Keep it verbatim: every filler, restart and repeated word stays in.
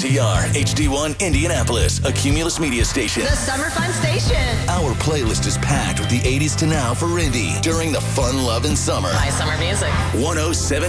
T R, H D one Indianapolis, a Cumulus media station. The Summer Fun Station. Our playlist is packed with the eighties to now for Indy during the fun-loving summer. My summer music. one oh seven